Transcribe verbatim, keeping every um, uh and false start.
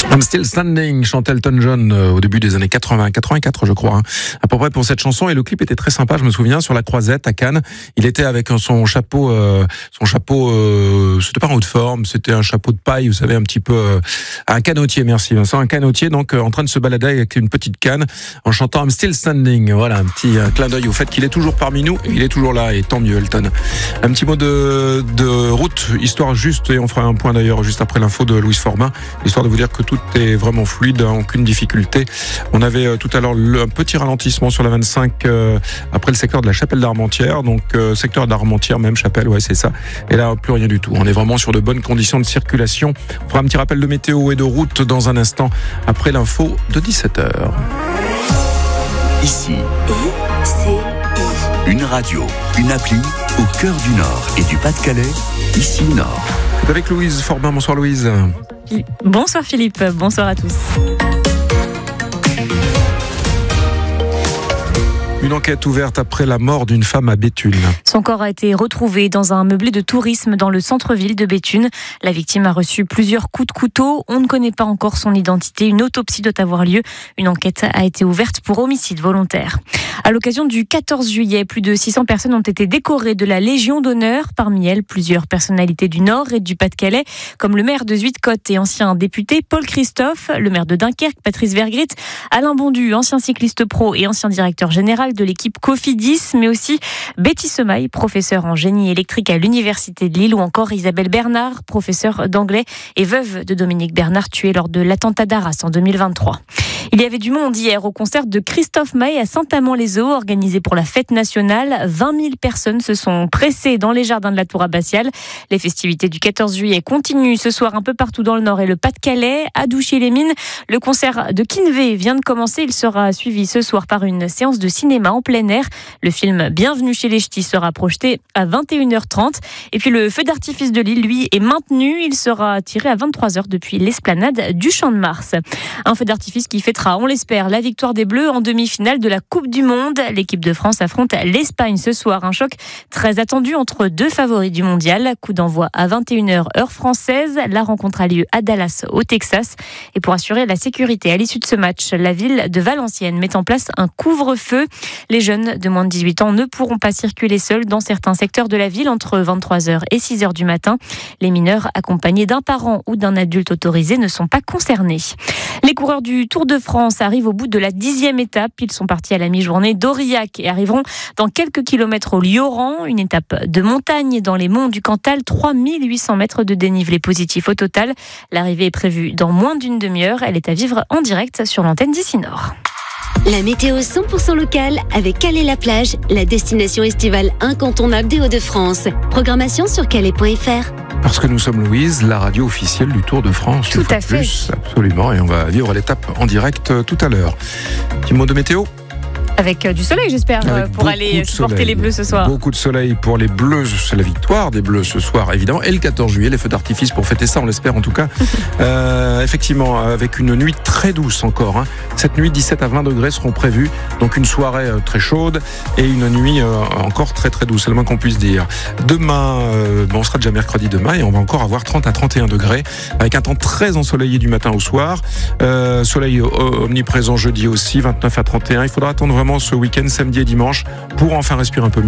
I'm Still Standing, chante Elton John euh, au début des années quatre-vingts, quatre-vingt-quatre je crois, hein, à peu près pour cette chanson. Et le clip était très sympa, je me souviens, sur la Croisette à Cannes. Il était avec son chapeau, euh, son chapeau, euh, c'était pas en haute forme, c'était un chapeau de paille, vous savez, un petit peu, euh, un canotier, merci Vincent, un canotier, donc euh, en train de se balader avec une petite canne en chantant I'm Still Standing. Voilà, un petit un clin d'œil au fait qu'il est toujours parmi nous, et il est toujours là, et tant mieux Elton. Un petit mot de, de route, histoire juste, et on fera un point d'ailleurs juste après l'info de Louise Forbin, histoire de vous dire que tout est vraiment fluide, aucune difficulté. On avait euh, tout à l'heure le, un petit ralentissement sur la vingt-cinq euh, après le secteur de la Chapelle d'Armentières, donc euh, secteur d'Armentières, même Chapelle, ouais c'est ça. Et là, plus rien du tout. On est vraiment sur de bonnes conditions de circulation. On fera un petit rappel de météo et de route dans un instant après l'info de dix-sept heures. Ici, une radio, une appli au cœur du Nord et du Pas-de-Calais, ici Nord. C'est avec Louise Forbin. Bonsoir Louise. Bonsoir Philippe, bonsoir à tous. Une enquête ouverte après la mort d'une femme à Béthune. Son corps a été retrouvé dans un meublé de tourisme dans le centre-ville de Béthune. La victime a reçu plusieurs coups de couteau. On ne connaît pas encore son identité. Une autopsie doit avoir lieu. Une enquête a été ouverte pour homicide volontaire. À l'occasion du quatorze juillet, plus de six cents personnes ont été décorées de la Légion d'honneur. Parmi elles, plusieurs personnalités du Nord et du Pas-de-Calais, comme le maire de Zuidcote et ancien député Paul Christophe, le maire de Dunkerque, Patrice Vergrit, Alain Bondu, ancien cycliste pro et ancien directeur général de l'équipe Cofidis, mais aussi Betty Semaille, professeure en génie électrique à l'Université de Lille, ou encore Isabelle Bernard, professeure d'anglais et veuve de Dominique Bernard, tuée lors de l'attentat d'Arras en deux mille vingt-trois. Il y avait du monde hier au concert de Christophe Maé à Saint-Amand-les-Eaux, organisé pour la fête nationale. vingt mille personnes se sont pressées dans les jardins de la Tour abbatiale. Les festivités du quatorze juillet continuent ce soir un peu partout dans le Nord et le Pas-de-Calais. À Douchy-les-Mines, le concert de Kinvey vient de commencer. Il sera suivi ce soir par une séance de cinéma en plein air. Le film Bienvenue chez les Ch'tis sera projeté à vingt et une heures trente. Et puis le feu d'artifice de Lille, lui, est maintenu. Il sera tiré à vingt-trois heures depuis l'esplanade du Champ de Mars. Un feu d'artifice qui fêtera, on l'espère, la victoire des Bleus en demi-finale de la Coupe du Monde. L'équipe de France affronte l'Espagne ce soir. Un choc très attendu entre deux favoris du mondial. Coup d'envoi à vingt et une heures heure française. La rencontre a lieu à Dallas, au Texas. Et pour assurer la sécurité à l'issue de ce match, la ville de Valenciennes met en place un couvre-feu. Les jeunes de moins de dix-huit ans ne pourront pas circuler seuls dans certains secteurs de la ville entre vingt-trois heures et six heures du matin. Les mineurs accompagnés d'un parent ou d'un adulte autorisé ne sont pas concernés. Les coureurs du Tour de France arrivent au bout de la dixième étape. Ils sont partis à la mi-journée d'Aurillac et arriveront dans quelques kilomètres au Lioran. Une étape de montagne dans les monts du Cantal, trois mille huit cents mètres de dénivelé positif au total. L'arrivée est prévue dans moins d'une demi-heure. Elle est à vivre en direct sur l'antenne d'Ici Nord. La météo cent pour cent locale avec Calais-la-Plage, la destination estivale incontournable des Hauts-de-France. Programmation sur calais point f r. Parce que nous sommes, Louise, la radio officielle du Tour de France. Tout à fait. Plus, absolument, et on va vivre l'étape en direct euh, tout à l'heure. Petit mot de météo ? Avec euh, du soleil, j'espère, euh, pour aller supporter soleil. les Bleus ce soir. Beaucoup de soleil pour les Bleus, c'est la victoire des Bleus ce soir, évidemment. Et le quatorze juillet, les feux d'artifice pour fêter ça, on l'espère en tout cas. euh, effectivement, avec une nuit très douce encore. Hein. Cette nuit, dix-sept à vingt degrés seront prévus. Donc une soirée euh, très chaude et une nuit euh, encore très très douce, c'est le moins qu'on puisse dire. Demain, euh, bon, on sera déjà mercredi demain et on va encore avoir trente à trente et un degrés avec un temps très ensoleillé du matin au soir. Euh, soleil omniprésent jeudi aussi, vingt-neuf à trente et un. Il faudra attendre vraiment ce week-end, samedi et dimanche, pour enfin respirer un peu mieux.